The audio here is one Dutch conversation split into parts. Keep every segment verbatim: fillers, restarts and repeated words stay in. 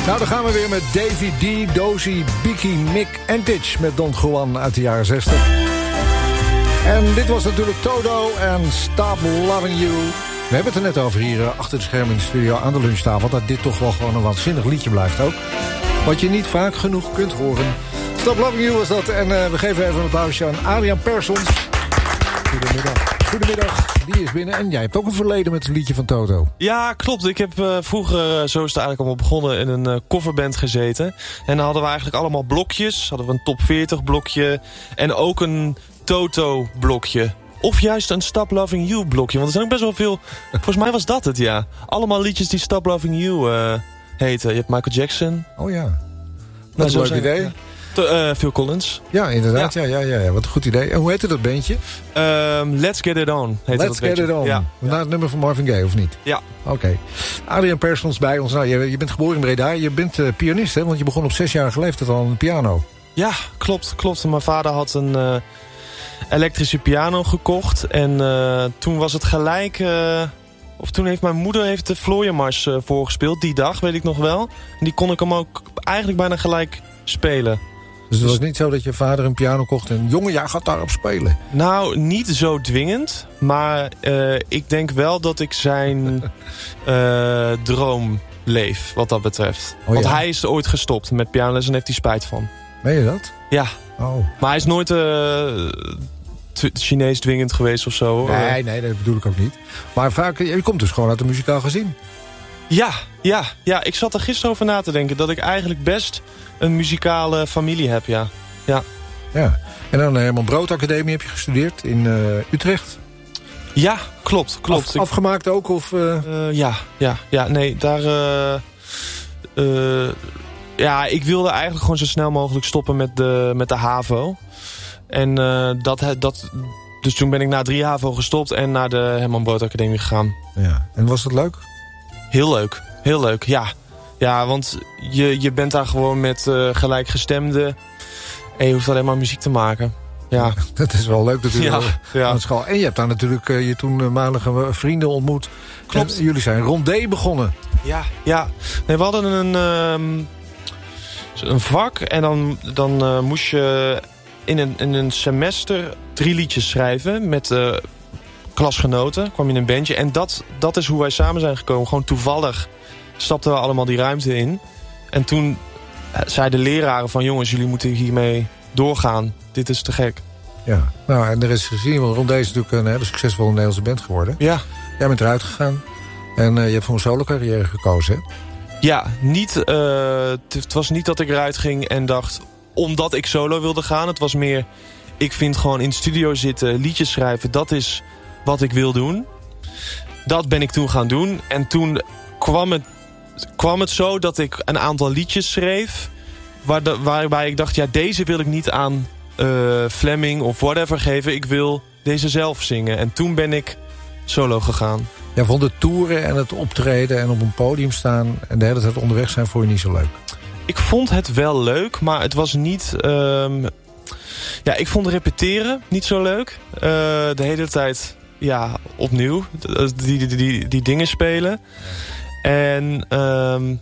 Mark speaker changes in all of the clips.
Speaker 1: Nou, dan gaan we weer met Davy D, Dozy, Biki, Mick en Titch met Don Juan uit de jaren zestig. En dit was natuurlijk Toto en Stop Loving You. We hebben het er net over hier uh, achter de schermen in de studio aan de lunchtafel, dat dit toch wel gewoon een waanzinnig liedje blijft ook. Wat je niet vaak genoeg kunt horen. Stop Loving You was dat. En uh, we geven even een applausje aan Adriaan Persons. Goedemiddag. Goedemiddag. Die is binnen. En jij hebt ook een verleden met het liedje van Toto.
Speaker 2: Ja, klopt. Ik heb uh, vroeger, uh, zo is het eigenlijk allemaal begonnen, in een uh, coverband gezeten. En dan hadden we eigenlijk allemaal blokjes. Hadden we een top veertig blokje. En ook een Toto blokje. Of juist een Stop Loving You blokje. Want er zijn ook best wel veel... Volgens mij was dat het, ja. Allemaal liedjes die Stop Loving You uh, heten. Je hebt Michael Jackson.
Speaker 1: Oh ja.
Speaker 2: Dat
Speaker 1: is een leuk idee.
Speaker 2: Ja. Uh, Phil Collins.
Speaker 1: Ja, inderdaad. Ja. Ja, ja, ja, ja. Wat een goed idee. En hoe heette dat bandje?
Speaker 2: Um, Let's Get It On. Heette
Speaker 1: Let's
Speaker 2: dat
Speaker 1: Get It On.
Speaker 2: Ja.
Speaker 1: Na het nummer van Marvin Gaye, of niet?
Speaker 2: Ja.
Speaker 1: Oké. Okay. Adriaan Persons bij ons. Nou, je, je bent geboren in Breda. Je bent uh, pianist, hè? Want je begon op zesjarige leeftijd al aan de piano.
Speaker 2: Ja, klopt. klopt. Mijn vader had een uh, elektrische piano gekocht. En uh, toen was het gelijk... Uh, of toen heeft mijn moeder heeft de Vlooienmars uh, voorgespeeld. Die dag, weet ik nog wel. En die kon ik hem ook eigenlijk bijna gelijk spelen.
Speaker 1: Dus het was niet zo dat je vader een piano kocht en... jongen, jij gaat daarop spelen.
Speaker 2: Nou, niet zo dwingend. Maar uh, ik denk wel dat ik zijn uh, droom leef, wat dat betreft.
Speaker 1: Oh,
Speaker 2: Want
Speaker 1: ja?
Speaker 2: hij is ooit gestopt met pianoles en heeft hij spijt van.
Speaker 1: Meen je dat?
Speaker 2: Ja.
Speaker 1: Oh.
Speaker 2: Maar hij is nooit uh, Chinees dwingend geweest of zo.
Speaker 1: Nee, nee, dat bedoel ik ook niet. Maar vaak, je komt dus gewoon uit een muzikaal gezin.
Speaker 2: Ja, ja, ja. Ik zat er gisteren over na te denken. Dat ik eigenlijk best een muzikale familie heb, ja. Ja.
Speaker 1: Ja. En dan de Herman Brood Academie heb je gestudeerd in uh, Utrecht.
Speaker 2: Ja, klopt, klopt.
Speaker 1: Af, afgemaakt ook? Of, uh...
Speaker 2: Uh, ja, ja, ja, nee, daar... Uh, uh, ja, ik wilde eigenlijk gewoon zo snel mogelijk stoppen met de, met de HAVO. En uh, dat, dat... Dus toen ben ik na drie HAVO gestopt en naar de Herman Brood Academie gegaan.
Speaker 1: Ja. En was dat leuk?
Speaker 2: Heel leuk, heel leuk, ja. Ja, want je, je bent daar gewoon met uh, gelijkgestemden. En je hoeft alleen maar muziek te maken. Ja.
Speaker 1: Dat is wel leuk natuurlijk.
Speaker 2: Ja, ja.
Speaker 1: Aan school. En je hebt daar natuurlijk uh, je toen uh, maandige vrienden ontmoet.
Speaker 2: Klopt.
Speaker 1: En jullie zijn rondé begonnen.
Speaker 2: Ja, ja. Nee, we hadden een, um, een vak. En dan, dan uh, moest je in een, in een semester drie liedjes schrijven. Met uh, klasgenoten. Kwam je in een bandje. En dat, dat is hoe wij samen zijn gekomen. Gewoon toevallig stapten we allemaal die ruimte in. En toen zeiden de leraren van... jongens, jullie moeten hiermee doorgaan. Dit is te gek.
Speaker 1: Ja, nou, en er is gezien, want Rondé is natuurlijk een hele succesvolle Nederlandse band geworden.
Speaker 2: Ja.
Speaker 1: Jij bent eruit gegaan en uh, je hebt voor een solo-carrière gekozen, hè?
Speaker 2: Ja, niet, uh, het was niet dat ik eruit ging en dacht... omdat ik solo wilde gaan. Het was meer, ik vind gewoon in de studio zitten, liedjes schrijven... dat is wat ik wil doen. Dat ben ik toen gaan doen. En toen kwam het, kwam het zo dat ik een aantal liedjes schreef... Waar de, waarbij ik dacht, ja, deze wil ik niet aan uh, Fleming of whatever geven. Ik wil deze zelf zingen. En toen ben ik solo gegaan.
Speaker 1: Jij vond het toeren en het optreden en op een podium staan... en de hele tijd onderweg zijn voor je niet zo leuk?
Speaker 2: Ik vond het wel leuk, maar het was niet... Um, ja, ik vond repeteren niet zo leuk. Uh, de hele tijd, ja, opnieuw. Die, die, die, die dingen spelen. En... Um,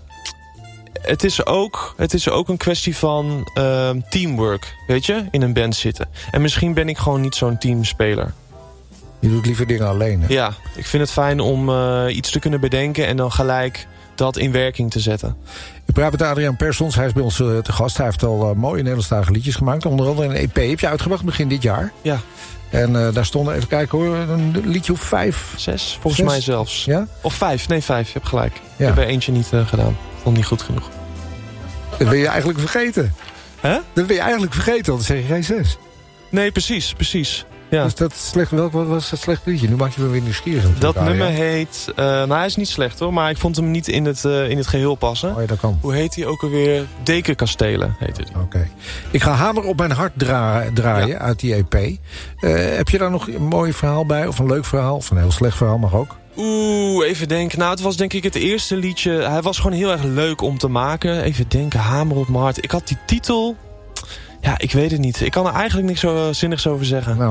Speaker 2: Het is, ook, het is ook een kwestie van uh, teamwork, weet je, in een band zitten. En misschien ben ik gewoon niet zo'n teamspeler.
Speaker 1: Je doet liever dingen alleen, hè?
Speaker 2: Ja, ik vind het fijn om uh, iets te kunnen bedenken en dan gelijk dat in werking te zetten.
Speaker 1: Ik praat met Adriaan Persons, hij is bij ons uh, te gast. Hij heeft al uh, mooie Nederlandstalige liedjes gemaakt. Onder andere een E P heb je uitgebracht begin dit jaar.
Speaker 2: Ja.
Speaker 1: En uh, daar stonden, even kijken hoor, een liedje of vijf?
Speaker 2: Zes, volgens
Speaker 1: Zes?
Speaker 2: mij zelfs.
Speaker 1: Ja?
Speaker 2: Of vijf, nee vijf, je hebt gelijk.
Speaker 1: Ja.
Speaker 2: Ik heb er eentje niet uh, gedaan. Vond niet goed genoeg.
Speaker 1: Dat ben je eigenlijk vergeten.
Speaker 2: Hè?
Speaker 1: Dat ben je eigenlijk vergeten, want dan zeg je geen zes.
Speaker 2: Nee, precies, precies. Ja.
Speaker 1: Dus dat slecht, welk wat was dat slecht liedje? Nu maak je me weer nieuwsgierig.
Speaker 2: Dat
Speaker 1: ah,
Speaker 2: nummer
Speaker 1: ja.
Speaker 2: heet... Uh, nou, hij is niet slecht hoor, maar ik vond hem niet in het, uh, in het geheel passen.
Speaker 1: Oh ja, dat kan.
Speaker 2: Hoe heet hij ook alweer? Dekenkastelen heet het.
Speaker 1: Oké. Okay. Ik ga Hamer op mijn hart dra draaien ja. uit die E P. Uh, heb je daar nog een mooi verhaal bij? Of een leuk verhaal? Of een heel slecht verhaal mag ook?
Speaker 2: Oeh, even denken. Nou, het was denk ik het eerste liedje. Hij was gewoon heel erg leuk om te maken. Even denken, Hamer op mijn hart. Ik had die titel... Ja, ik weet het niet. Ik kan er eigenlijk niks zo zinnigs over zeggen.
Speaker 1: Nou,